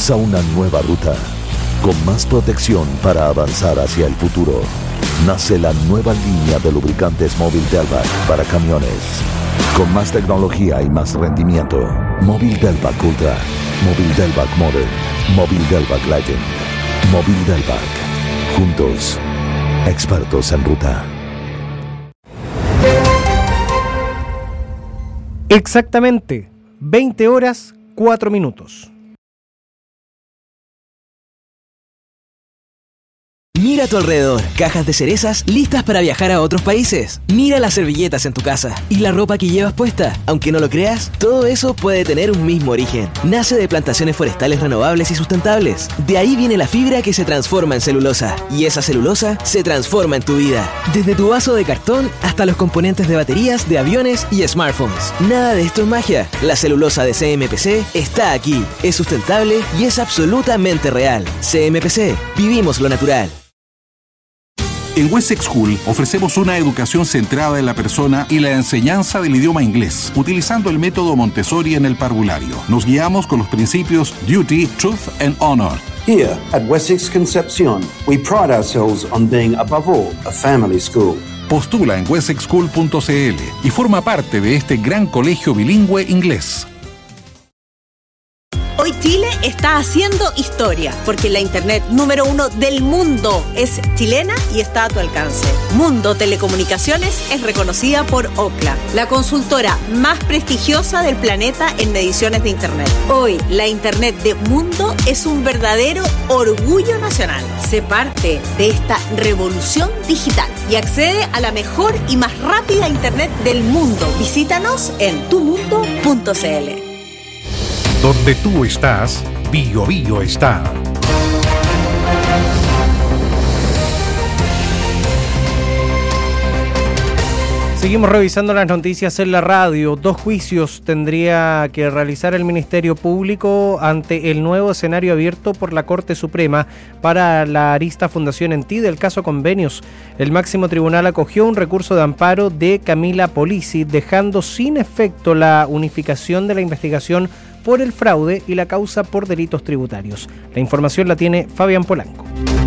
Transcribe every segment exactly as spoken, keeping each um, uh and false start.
Comienza una nueva ruta con más protección para avanzar hacia el futuro. Nace la nueva línea de lubricantes Móvil Delvac para camiones. Con más tecnología y más rendimiento. Móvil Delvac Ultra. Móvil Delvac Modern. Móvil Delvac Legend. Móvil Delvac. Juntos, expertos en ruta. Exactamente, veinte horas, cuatro minutos. Mira a tu alrededor, cajas de cerezas listas para viajar a otros países. Mira las servilletas en tu casa y la ropa que llevas puesta. Aunque no lo creas, todo eso puede tener un mismo origen. Nace de plantaciones forestales renovables y sustentables. De ahí viene la fibra que se transforma en celulosa. Y esa celulosa se transforma en tu vida. Desde tu vaso de cartón hasta los componentes de baterías, de aviones y smartphones. Nada de esto es magia. La celulosa de C M P C está aquí. Es sustentable y es absolutamente real. C M P C. Vivimos lo natural. En Wessex School ofrecemos una educación centrada en la persona y la enseñanza del idioma inglés, utilizando el método Montessori en el parvulario. Nos guiamos con los principios Duty, Truth and Honor. Here at Wessex Concepcion, we pride ourselves on being, above all, a family school. Postula en wessex school punto c l y forma parte de este gran colegio bilingüe inglés. Hoy Chile está haciendo historia, porque la internet número uno del mundo es chilena y está a tu alcance. Mundo Telecomunicaciones es reconocida por Ookla, la consultora más prestigiosa del planeta en mediciones de internet. Hoy, la internet de Mundo es un verdadero orgullo nacional. Sé parte de esta revolución digital y accede a la mejor y más rápida internet del mundo. Visítanos en tu mundo punto c l. Donde tú estás, Bio Bio está. Seguimos revisando las noticias en la radio. Dos juicios tendría que realizar el Ministerio Público ante el nuevo escenario abierto por la Corte Suprema para la arista Fundación Enti del caso Convenios. El máximo tribunal acogió un recurso de amparo de Camila Polisi, dejando sin efecto la unificación de la investigación por el fraude y la causa por delitos tributarios. La información la tiene Fabián Polanco.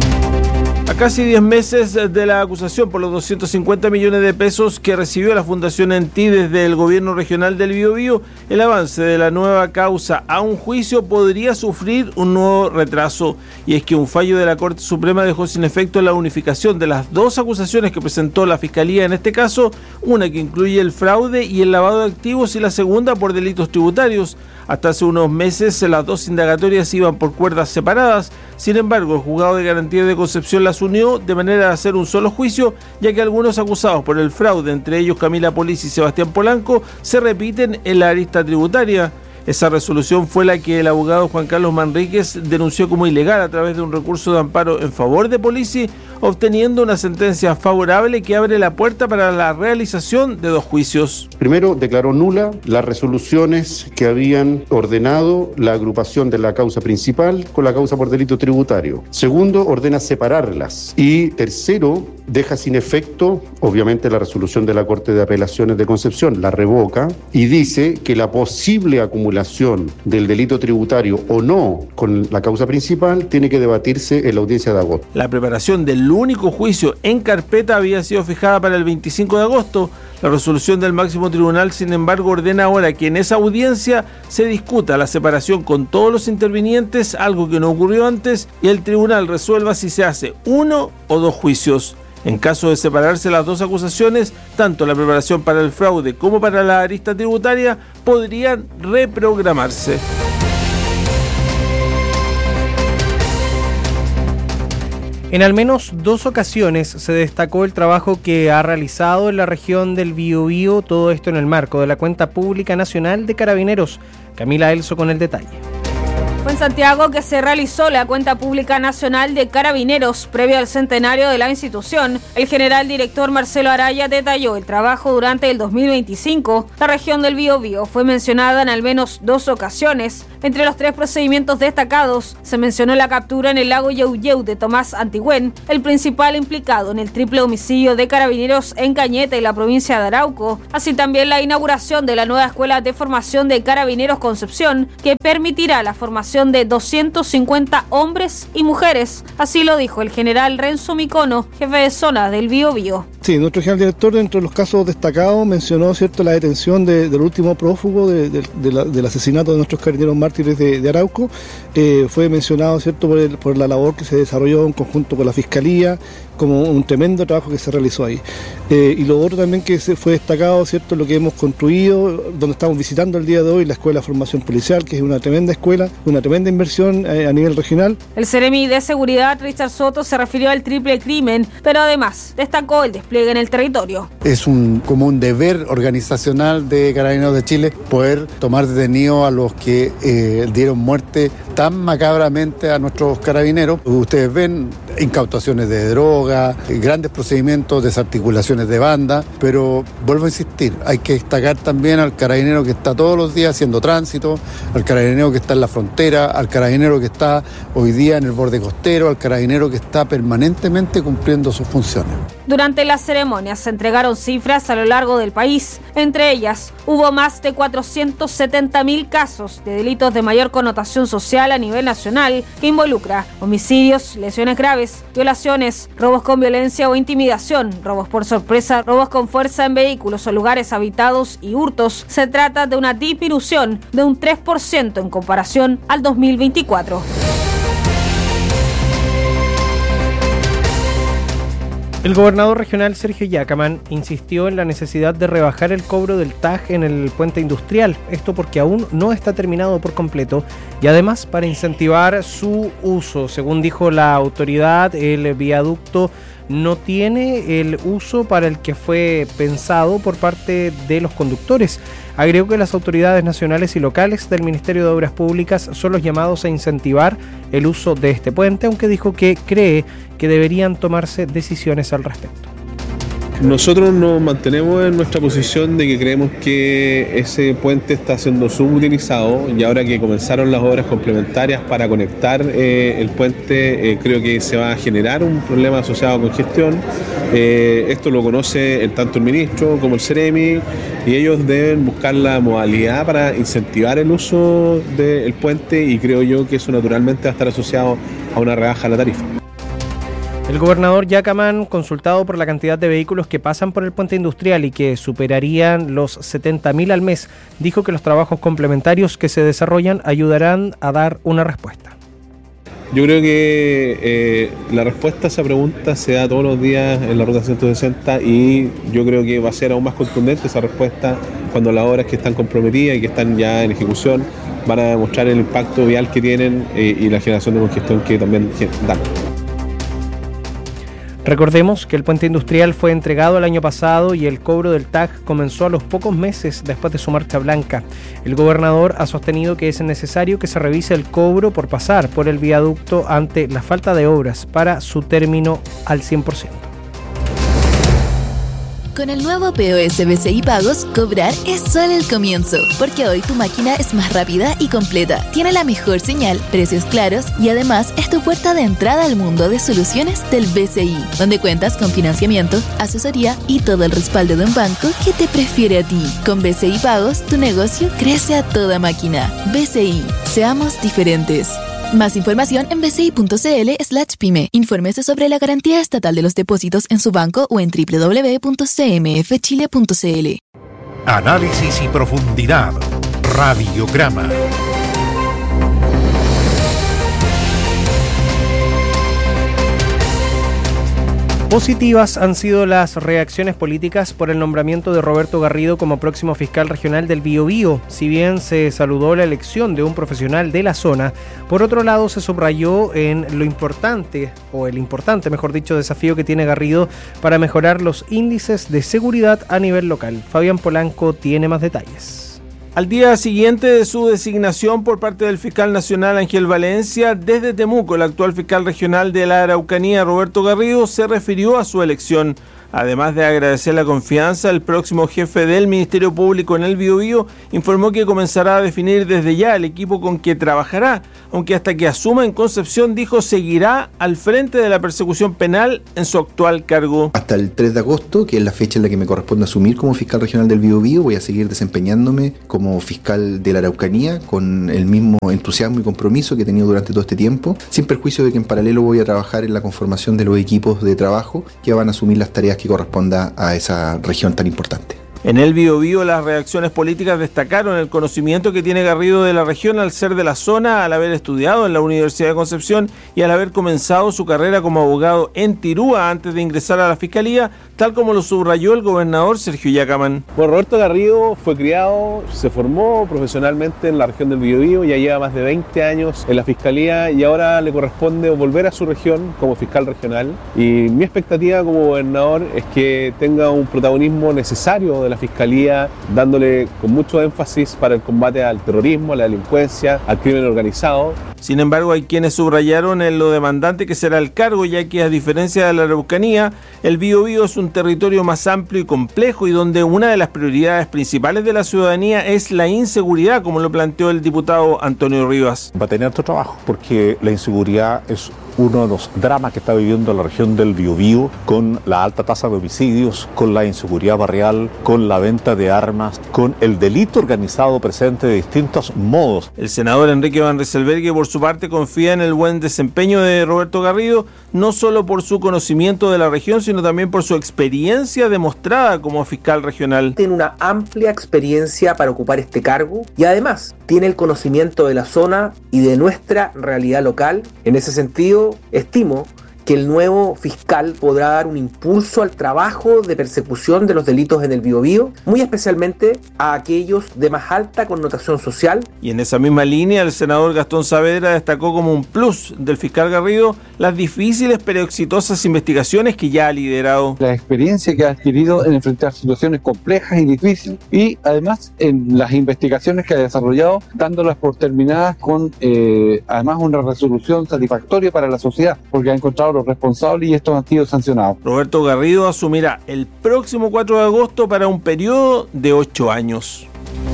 A casi diez meses de la acusación por los doscientos cincuenta millones de pesos que recibió la Fundación Enti desde el gobierno regional del Biobío, el avance de la nueva causa a un juicio podría sufrir un nuevo retraso. Y es que un fallo de la Corte Suprema dejó sin efecto la unificación de las dos acusaciones que presentó la Fiscalía en este caso, una que incluye el fraude y el lavado de activos y la segunda por delitos tributarios. Hasta hace unos meses las dos indagatorias iban por cuerdas separadas. Sin embargo, el Juzgado de Garantía de Concepción las unió de manera de hacer un solo juicio, ya que algunos acusados por el fraude, entre ellos Camila Polisi y Sebastián Polanco, se repiten en la arista tributaria. Esa resolución fue la que el abogado Juan Carlos Manríquez denunció como ilegal a través de un recurso de amparo en favor de Polisi, obteniendo una sentencia favorable que abre la puerta para la realización de dos juicios. Primero, declaró nula las resoluciones que habían ordenado la agrupación de la causa principal con la causa por delito tributario. Segundo, ordena separarlas. Y tercero, deja sin efecto, obviamente, la resolución de la Corte de Apelaciones de Concepción, la revoca y dice que la posible acumulación del delito tributario o no con la causa principal tiene que debatirse en la audiencia de agosto. La preparación del único juicio en carpeta había sido fijada para el veinticinco de agosto. La resolución del máximo tribunal, sin embargo, ordena ahora que en esa audiencia se discuta la separación con todos los intervinientes, algo que no ocurrió antes, y el tribunal resuelva si se hace uno o dos juicios. En caso de separarse las dos acusaciones, tanto la preparación para el fraude como para la arista tributaria podrían reprogramarse. En al menos dos ocasiones se destacó el trabajo que ha realizado en la región del Biobío, todo esto en el marco de la Cuenta Pública Nacional de Carabineros. Camila Elso con el detalle. Fue en Santiago que se realizó la Cuenta Pública Nacional de Carabineros previo al centenario de la institución. El general director Marcelo Araya detalló el trabajo durante el dos mil veinticinco. La región del Biobío fue mencionada en al menos dos ocasiones. Entre los tres procedimientos destacados se mencionó la captura en el lago Yeuyeu de Tomás Antigüén, el principal implicado en el triple homicidio de Carabineros en Cañete, en la provincia de Arauco, así también la inauguración de la nueva Escuela de Formación de Carabineros Concepción, que permitirá la formación capacitación de doscientos cincuenta hombres y mujeres. Así lo dijo el general Renzo Micono, jefe de zona del Biobío. Sí, nuestro general director, dentro de los casos destacados, mencionó cierto la detención de, del último prófugo de, de, de la, del asesinato de nuestros carabineros mártires de, de Arauco. Eh, fue mencionado cierto por, el, por la labor que se desarrolló en conjunto con la Fiscalía, como un tremendo trabajo que se realizó ahí. Eh, y lo otro también que se fue destacado, cierto, lo que hemos construido, donde estamos visitando el día de hoy, la Escuela de Formación Policial, que es una tremenda escuela, una tremenda inversión eh, a nivel regional. El Seremi de Seguridad, Richard Soto, se refirió al triple crimen, pero además destacó el despliegue en el territorio. Es un, como un deber organizacional de Carabineros de Chile poder tomar detenidos a los que eh, dieron muerte tan macabramente a nuestros carabineros. Ustedes ven incautaciones de droga, grandes procedimientos, desarticulaciones de banda, pero vuelvo a insistir, hay que destacar también al carabinero que está todos los días haciendo tránsito, al carabinero que está en la frontera, al carabinero que está hoy día en el borde costero, al carabinero que está permanentemente cumpliendo sus funciones. Durante las ceremonias se entregaron cifras a lo largo del país. Entre ellas, hubo más de cuatrocientos setenta mil casos de delitos de mayor connotación social a nivel nacional que involucra homicidios, lesiones graves, violaciones, robos con violencia o intimidación, robos por sorpresa, robos con fuerza en vehículos o lugares habitados y hurtos. Se trata de una disminución de un tres por ciento en comparación al dos mil veinticuatro. El gobernador regional Sergio Yacamán insistió en la necesidad de rebajar el cobro del T A G en el puente industrial, esto porque aún no está terminado por completo y además para incentivar su uso. Según dijo la autoridad, el viaducto no tiene el uso para el que fue pensado por parte de los conductores. Agregó que las autoridades nacionales y locales del Ministerio de Obras Públicas son los llamados a incentivar el uso de este puente, aunque dijo que cree que deberían tomarse decisiones al respecto. Nosotros nos mantenemos en nuestra posición de que creemos que ese puente está siendo subutilizado y ahora que comenzaron las obras complementarias para conectar eh, el puente, eh, creo que se va a generar un problema asociado con gestión. Eh, esto lo conoce tanto el ministro como el Seremi y ellos deben buscar la modalidad para incentivar el uso del puente y creo yo que eso naturalmente va a estar asociado a una rebaja a la tarifa. El gobernador Yacamán, consultado por la cantidad de vehículos que pasan por el puente industrial y que superarían los setenta mil al mes, dijo que los trabajos complementarios que se desarrollan ayudarán a dar una respuesta. Yo creo que eh, la respuesta a esa pregunta se da todos los días en la ruta ciento sesenta y yo creo que va a ser aún más contundente esa respuesta cuando las obras que están comprometidas y que están ya en ejecución van a demostrar el impacto vial que tienen eh, y la generación de congestión que también dan. Recordemos que el puente industrial fue entregado el año pasado y el cobro del T A G comenzó a los pocos meses después de su marcha blanca. El gobernador ha sostenido que es necesario que se revise el cobro por pasar por el viaducto ante la falta de obras para su término al cien por ciento. Con el nuevo P O S B C I Pagos, cobrar es solo el comienzo, porque hoy tu máquina es más rápida y completa, tiene la mejor señal, precios claros y además es tu puerta de entrada al mundo de soluciones del B C I, donde cuentas con financiamiento, asesoría y todo el respaldo de un banco que te prefiere a ti. Con B C I Pagos, tu negocio crece a toda máquina. B C I, seamos diferentes. Más información en bci.cl slash pyme. Infórmese sobre la garantía estatal de los depósitos en su banco o en doble u doble u doble u punto c m f chile punto c l. Análisis y profundidad. Radiograma. Positivas han sido las reacciones políticas por el nombramiento de Roberto Garrido como próximo fiscal regional del Biobío. Si bien se saludó la elección de un profesional de la zona, por otro lado se subrayó en lo importante, o el importante, mejor dicho, desafío que tiene Garrido para mejorar los índices de seguridad a nivel local. Fabián Polanco tiene más detalles. Al día siguiente de su designación por parte del fiscal nacional Ángel Valencia, desde Temuco, el actual fiscal regional de la Araucanía, Roberto Garrido, se refirió a su elección. Además de agradecer la confianza, el próximo jefe del Ministerio Público en el Biobío informó que comenzará a definir desde ya el equipo con que trabajará, aunque hasta que asuma en Concepción, dijo, seguirá al frente de la persecución penal en su actual cargo. Hasta el tres de agosto, que es la fecha en la que me corresponde asumir como fiscal regional del Biobío, voy a seguir desempeñándome como fiscal de la Araucanía con el mismo entusiasmo y compromiso que he tenido durante todo este tiempo, sin perjuicio de que en paralelo voy a trabajar en la conformación de los equipos de trabajo que van a asumir las tareas que corresponda a esa región tan importante. En el Biobío, las reacciones políticas destacaron el conocimiento que tiene Garrido de la región al ser de la zona, al haber estudiado en la Universidad de Concepción y al haber comenzado su carrera como abogado en Tirúa antes de ingresar a la Fiscalía, tal como lo subrayó el gobernador Sergio Yacamán. Bueno, Roberto Garrido fue criado, se formó profesionalmente en la región del Biobío, ya lleva más de veinte años en la Fiscalía y ahora le corresponde volver a su región como fiscal regional. Y mi expectativa como gobernador es que tenga un protagonismo necesario de la Fiscalía, dándole con mucho énfasis para el combate al terrorismo, a la delincuencia, al crimen organizado. Sin embargo, hay quienes subrayaron en lo demandante que será el cargo, ya que a diferencia de la Araucanía, el Biobío es un territorio más amplio y complejo y donde una de las prioridades principales de la ciudadanía es la inseguridad, como lo planteó el diputado Antonio Rivas. Va a tener otro trabajo, porque la inseguridad es uno de los dramas que está viviendo la región del Biobío, con la alta tasa de homicidios, con la inseguridad barrial, con la venta de armas, con el delito organizado presente de distintos modos. El senador Enrique Van Rieselberghe, por su parte, confía en el buen desempeño de Roberto Garrido, no solo por su conocimiento de la región, sino también por su experiencia demostrada como fiscal regional. Tiene una amplia experiencia para ocupar este cargo y además tiene el conocimiento de la zona y de nuestra realidad local. En ese sentido, estimo que el nuevo fiscal podrá dar un impulso al trabajo de persecución de los delitos en el Biobío, muy especialmente a aquellos de más alta connotación social. Y en esa misma línea, el senador Gastón Saavedra destacó como un plus del fiscal Garrido las difíciles pero exitosas investigaciones que ya ha liderado. La experiencia que ha adquirido en enfrentar situaciones complejas y difíciles y además en las investigaciones que ha desarrollado, dándolas por terminadas con eh, además una resolución satisfactoria para la sociedad, porque ha encontrado los responsables y estos han sido sancionados. Roberto Garrido asumirá el próximo cuatro de agosto para un periodo de ocho años.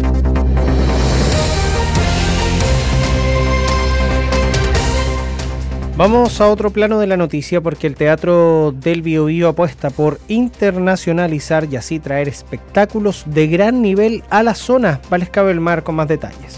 Vamos a otro plano de la noticia porque el Teatro del Biobío apuesta por internacionalizar y así traer espectáculos de gran nivel a la zona. Valesca Belmar con más detalles.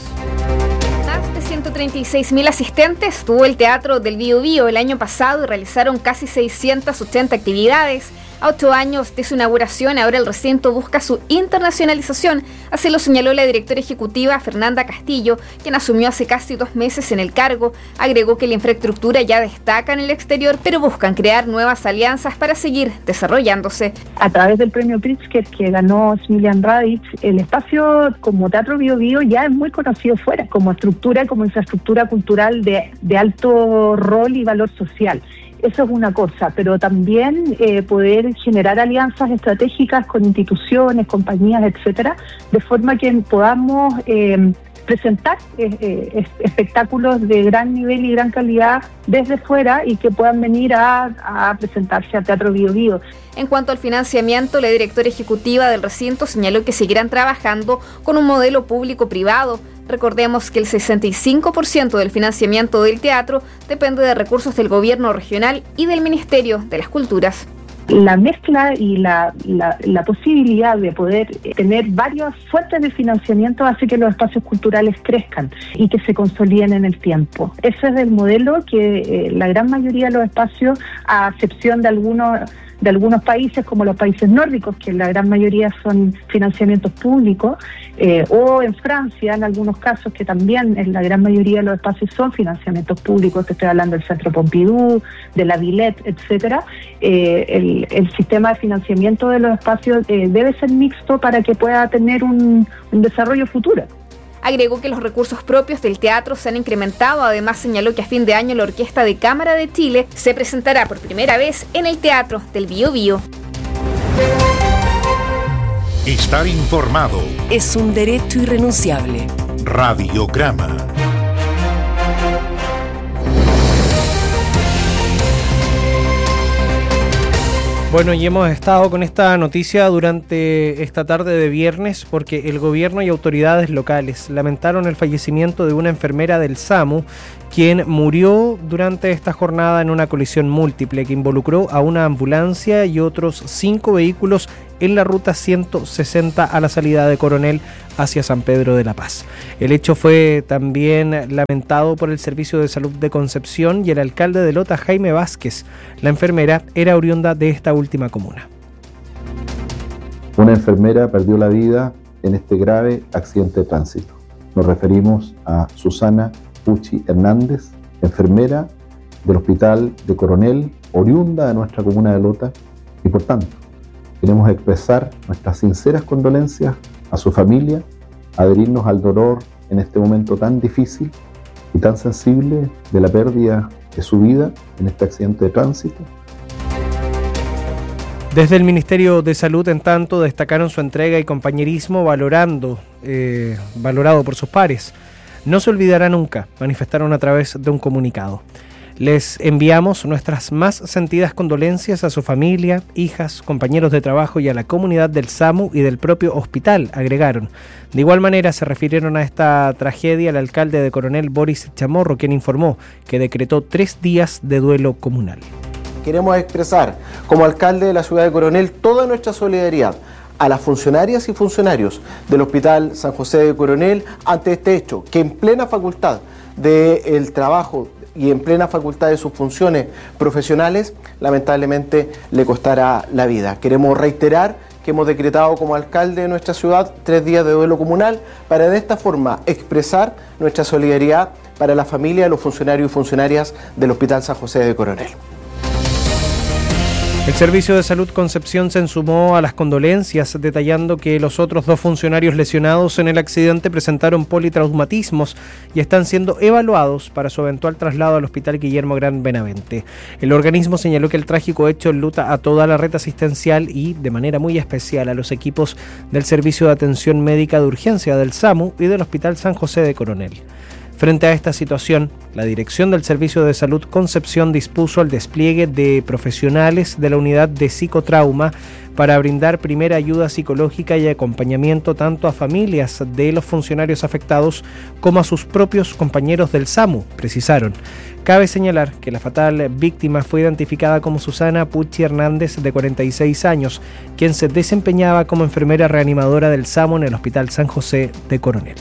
ciento treinta y seis mil asistentes tuvo el Teatro del Biobío el año pasado y realizaron casi seiscientas ochenta actividades. A ocho años de su inauguración, ahora el recinto busca su internacionalización, así lo señaló la directora ejecutiva Fernanda Castillo, quien asumió hace casi dos meses en el cargo. Agregó que la infraestructura ya destaca en el exterior, pero buscan crear nuevas alianzas para seguir desarrollándose. A través del premio Pritzker que ganó Smiljan Radic, el espacio como Teatro Biobío ya es muy conocido fuera, como estructura y como infraestructura cultural de, de alto rol y valor social. Eso es una cosa, pero también eh, poder generar alianzas estratégicas con instituciones, compañías, etcétera, de forma que podamos eh, presentar eh, eh, espectáculos de gran nivel y gran calidad desde fuera y que puedan venir a, a presentarse a Teatro Biobío. En cuanto al financiamiento, la directora ejecutiva del recinto señaló que seguirán trabajando con un modelo público-privado. Recordemos que el sesenta y cinco por ciento del financiamiento del teatro depende de recursos del gobierno regional y del Ministerio de las Culturas. La mezcla y la, la, la posibilidad de poder tener varias fuentes de financiamiento hace que los espacios culturales crezcan y que se consoliden en el tiempo. Ese es el modelo que eh, la gran mayoría de los espacios, a excepción de algunos de algunos países como los países nórdicos, que la gran mayoría son financiamientos públicos, eh, o en Francia, en algunos casos, que también en la gran mayoría de los espacios son financiamientos públicos, te estoy hablando del Centro Pompidou, de la Villette, etcétera. Eh, el, el sistema de financiamiento de los espacios eh, debe ser mixto para que pueda tener un, un desarrollo futuro. Agregó que los recursos propios del teatro se han incrementado. Además, señaló que a fin de año la Orquesta de Cámara de Chile se presentará por primera vez en el Teatro del Biobío. Estar informado es un derecho irrenunciable. Radiograma. Bueno, y hemos estado con esta noticia durante esta tarde de viernes porque el gobierno y autoridades locales lamentaron el fallecimiento de una enfermera del SAMU, quien murió durante esta jornada en una colisión múltiple que involucró a una ambulancia y otros cinco vehículos en la ruta ciento sesenta a la salida de Coronel hacia San Pedro de la Paz. El hecho fue también lamentado por el Servicio de Salud de Concepción y el alcalde de Lota, Jaime Vázquez. La enfermera era oriunda de esta última comuna. Una enfermera perdió la vida en este grave accidente de tránsito. Nos referimos a Susana Pucci Hernández, enfermera del Hospital de Coronel, oriunda de nuestra comuna de Lota, y por tanto queremos expresar nuestras sinceras condolencias a su familia, adherirnos al dolor en este momento tan difícil y tan sensible de la pérdida de su vida en este accidente de tránsito. Desde el Ministerio de Salud, en tanto, destacaron su entrega y compañerismo valorando, eh, valorado por sus pares. No se olvidará nunca, manifestaron a través de un comunicado. Les enviamos nuestras más sentidas condolencias a su familia, hijas, compañeros de trabajo y a la comunidad del SAMU y del propio hospital, agregaron. De igual manera se refirieron a esta tragedia el alcalde de Coronel, Boris Chamorro, quien informó que decretó tres días de duelo comunal. Queremos expresar, como alcalde de la ciudad de Coronel, toda nuestra solidaridad a las funcionarias y funcionarios del Hospital San José de Coronel ante este hecho, que en plena facultad del trabajo y en plena facultad de sus funciones profesionales, lamentablemente le costará la vida. Queremos reiterar que hemos decretado como alcalde de nuestra ciudad tres días de duelo comunal para de esta forma expresar nuestra solidaridad para la familia de los funcionarios y funcionarias del Hospital San José de Coronel. El Servicio de Salud Concepción se sumó a las condolencias, detallando que los otros dos funcionarios lesionados en el accidente presentaron politraumatismos y están siendo evaluados para su eventual traslado al Hospital Guillermo Gran Benavente. El organismo señaló que el trágico hecho enluta a toda la red asistencial y, de manera muy especial, a los equipos del Servicio de Atención Médica de Urgencia del SAMU y del Hospital San José de Coronel. Frente a esta situación, la Dirección del Servicio de Salud Concepción dispuso el despliegue de profesionales de la unidad de psicotrauma para brindar primera ayuda psicológica y acompañamiento tanto a familias de los funcionarios afectados como a sus propios compañeros del SAMU, precisaron. Cabe señalar que la fatal víctima fue identificada como Susana Pucci Hernández, de cuarenta y seis años, quien se desempeñaba como enfermera reanimadora del SAMU en el Hospital San José de Coronel.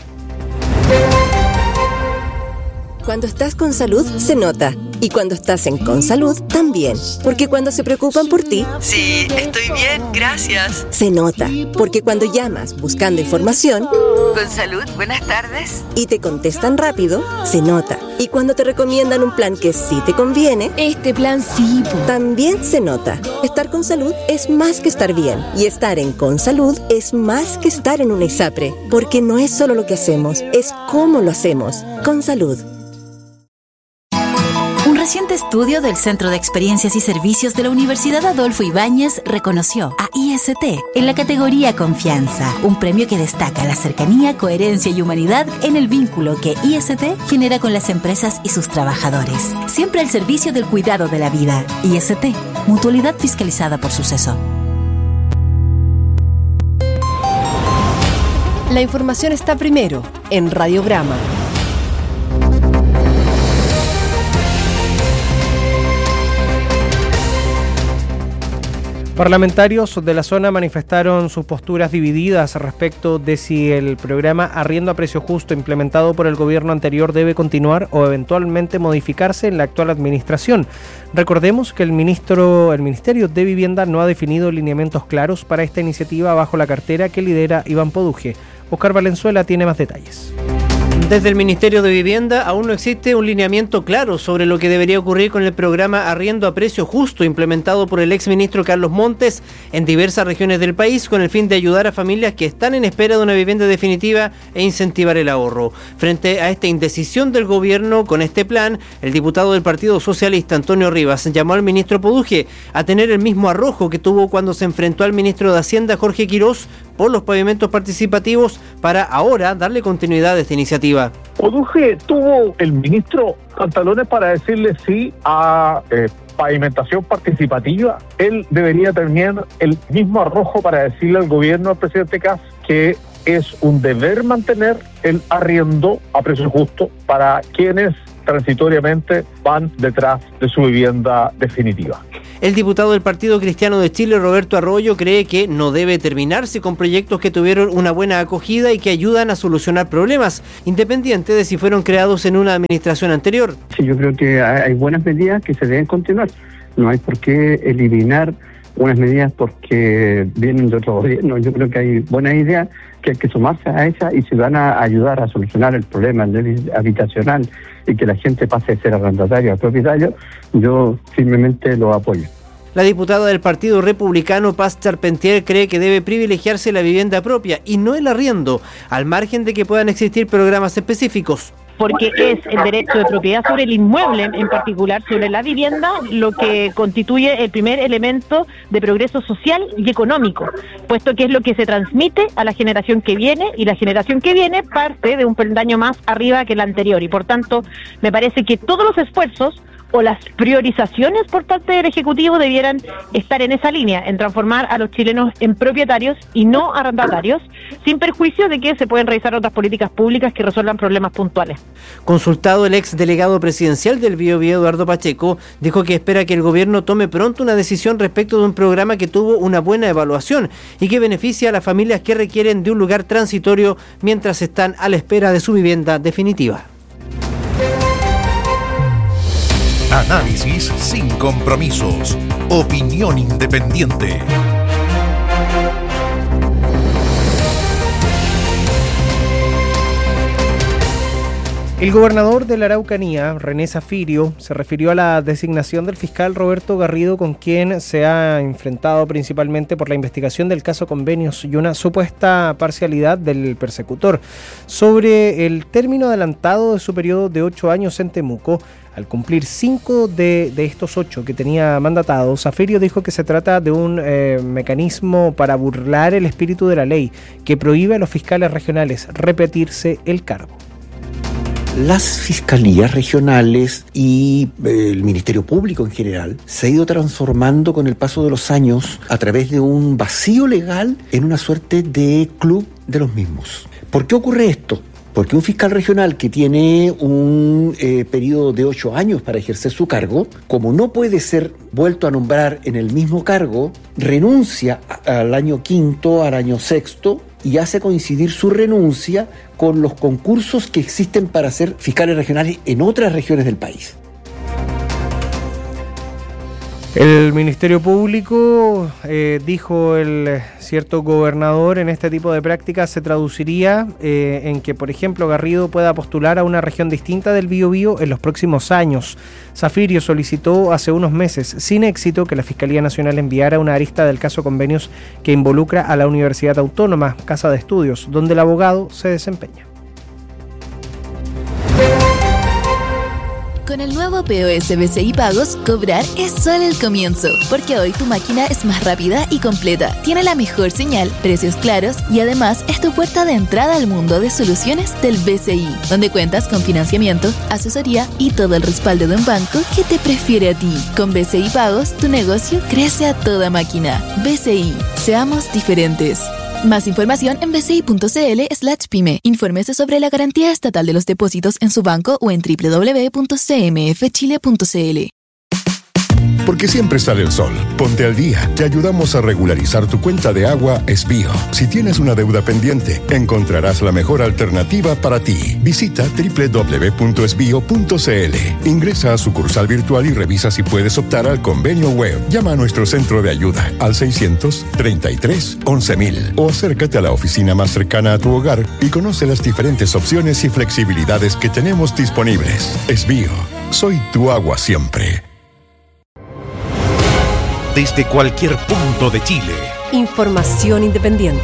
Cuando estás con salud, se nota. Y cuando estás en Consalud, también. Porque cuando se preocupan por ti... Sí, estoy bien, gracias. Se nota. Porque cuando llamas buscando información... Consalud, buenas tardes. Y te contestan rápido, se nota. Y cuando te recomiendan un plan que sí te conviene... Este plan sí. También se nota. Estar con salud es más que estar bien. Y estar en Consalud es más que estar en una ISAPRE. Porque no es solo lo que hacemos, es cómo lo hacemos. Consalud. Un reciente estudio del Centro de Experiencias y Servicios de la Universidad Adolfo Ibáñez reconoció a I S T en la categoría Confianza, un premio que destaca la cercanía, coherencia y humanidad en el vínculo que I S T genera con las empresas y sus trabajadores. Siempre al servicio del cuidado de la vida. I S T, mutualidad fiscalizada por Suceso. La información está primero en Radiograma. Parlamentarios de la zona manifestaron sus posturas divididas respecto de si el programa Arriendo a Precio Justo implementado por el gobierno anterior debe continuar o eventualmente modificarse en la actual administración. Recordemos que el ministro, el Ministerio de Vivienda no ha definido lineamientos claros para esta iniciativa bajo la cartera que lidera Iván Poduje. Oscar Valenzuela tiene más detalles. Desde el Ministerio de Vivienda aún no existe un lineamiento claro sobre lo que debería ocurrir con el programa Arriendo a Precio Justo implementado por el exministro Carlos Montes en diversas regiones del país con el fin de ayudar a familias que están en espera de una vivienda definitiva e incentivar el ahorro. Frente a esta indecisión del gobierno con este plan, el diputado del Partido Socialista Antonio Rivas llamó al ministro Poduje a tener el mismo arrojo que tuvo cuando se enfrentó al ministro de Hacienda Jorge Quirós por los pavimentos participativos para ahora darle continuidad a esta iniciativa. Oduje tuvo el ministro pantalones para decirle sí a eh, pavimentación participativa. Él debería tener el mismo arrojo para decirle al gobierno, al presidente Kast, que es un deber mantener el arriendo a precio justo para quienes transitoriamente van detrás de su vivienda definitiva. El diputado del Partido Cristiano de Chile, Roberto Arroyo, cree que no debe terminarse con proyectos que tuvieron una buena acogida y que ayudan a solucionar problemas, independiente de si fueron creados en una administración anterior. Sí, yo creo que hay buenas medidas que se deben continuar. No hay por qué eliminar unas medidas porque vienen de otro gobierno. Yo creo que hay buenas ideas que hay que sumarse a esas y se van a ayudar a solucionar el problema habitacional y que la gente pase de ser arrendatario a propietario. Yo firmemente lo apoyo. La diputada del Partido Republicano, Paz Charpentier, cree que debe privilegiarse la vivienda propia y no el arriendo, al margen de que puedan existir programas específicos. Porque es el derecho de propiedad sobre el inmueble, en particular sobre la vivienda, lo que constituye el primer elemento de progreso social y económico, puesto que es lo que se transmite a la generación que viene, y la generación que viene parte de un peldaño más arriba que la anterior, y por tanto me parece que todos los esfuerzos o las priorizaciones por parte del Ejecutivo debieran estar en esa línea, en transformar a los chilenos en propietarios y no arrendatarios, sin perjuicio de que se pueden realizar otras políticas públicas que resuelvan problemas puntuales. Consultado, el ex delegado presidencial del Biobío, Eduardo Pacheco, dijo que espera que el gobierno tome pronto una decisión respecto de un programa que tuvo una buena evaluación y que beneficia a las familias que requieren de un lugar transitorio mientras están a la espera de su vivienda definitiva. Análisis sin compromisos. Opinión independiente. El gobernador de la Araucanía, René Zafirio, se refirió a la designación del fiscal Roberto Garrido, con quien se ha enfrentado principalmente por la investigación del caso Convenios y una supuesta parcialidad del persecutor. Sobre el término adelantado de su periodo de ocho años en Temuco, al cumplir cinco de, de estos ocho que tenía mandatado, Zafirio dijo que se trata de un eh, mecanismo para burlar el espíritu de la ley que prohíbe a los fiscales regionales repetirse el cargo. Las fiscalías regionales y el Ministerio Público en general se ha ido transformando con el paso de los años a través de un vacío legal en una suerte de club de los mismos. ¿Por qué ocurre esto? Porque un fiscal regional que tiene un eh, periodo de ocho años para ejercer su cargo, como no puede ser vuelto a nombrar en el mismo cargo, renuncia al año quinto, al año sexto, y hace coincidir su renuncia con los concursos que existen para ser fiscales regionales en otras regiones del país. El Ministerio Público, eh, dijo el cierto gobernador, en este tipo de prácticas se traduciría eh, en que, por ejemplo, Garrido pueda postular a una región distinta del Biobío en los próximos años. Zafirio solicitó hace unos meses, sin éxito, que la Fiscalía Nacional enviara una arista del caso Convenios que involucra a la Universidad Autónoma, casa de estudios, donde el abogado se desempeña. Con el nuevo P O S B C I Pagos, cobrar es solo el comienzo, porque hoy tu máquina es más rápida y completa, tiene la mejor señal, precios claros y además es tu puerta de entrada al mundo de soluciones del B C I, donde cuentas con financiamiento, asesoría y todo el respaldo de un banco que te prefiere a ti. Con B C I Pagos, tu negocio crece a toda máquina. B C I, seamos diferentes. Más información en bci.cl slash pyme. Infórmese sobre la garantía estatal de los depósitos en su banco o en doble u doble u doble u punto c m f chile punto c l. Porque siempre sale el sol. Ponte al día. Te ayudamos a regularizar tu cuenta de agua Esbío. Si tienes una deuda pendiente, encontrarás la mejor alternativa para ti. Visita doble u doble u doble u punto esbío punto c l. Ingresa a sucursal virtual y revisa si puedes optar al convenio web. Llama a nuestro centro de ayuda al seiscientos treinta y tres once mil o acércate a la oficina más cercana a tu hogar y conoce las diferentes opciones y flexibilidades que tenemos disponibles. Esbío. Soy tu agua siempre. Desde cualquier punto de Chile. Información independiente.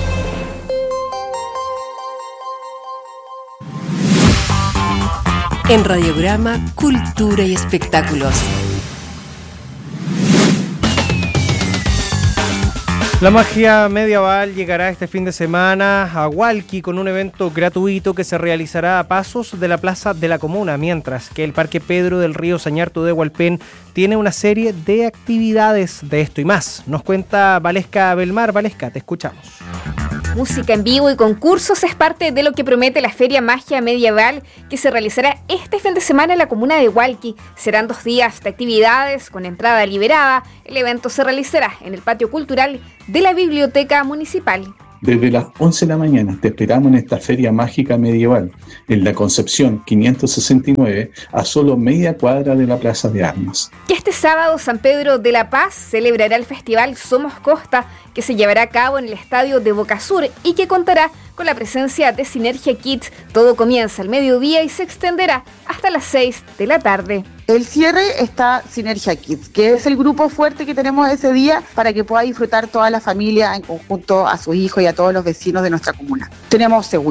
En Radiograma, Cultura y Espectáculos. La magia medieval llegará este fin de semana a Hualqui con un evento gratuito que se realizará a pasos de la plaza de la comuna, mientras que el Parque Pedro del Río Sañartu de Hualpén tiene una serie de actividades de esto y más. Nos cuenta Valesca Belmar. Valesca, te escuchamos. Música en vivo y concursos es parte de lo que promete la Feria Magia Medieval, que se realizará este fin de semana en la comuna de Hualqui. Serán dos días de actividades con entrada liberada. El evento se realizará en el patio cultural de la Biblioteca Municipal. Desde las once de la mañana te esperamos en esta Feria Mágica Medieval, en la Concepción quinientos sesenta y nueve, a solo media cuadra de la Plaza de Armas. Y este sábado San Pedro de la Paz celebrará el festival Somos Costa, que se llevará a cabo en el estadio de Boca Sur y que contará con la presencia de Sinergia Kids. Todo comienza al mediodía y se extenderá hasta las seis de la tarde. El cierre está Sinergia Kids, que es el grupo fuerte que tenemos ese día para que pueda disfrutar toda la familia en conjunto a sus hijos y a todos los vecinos de nuestra comuna. Tenemos seguridad.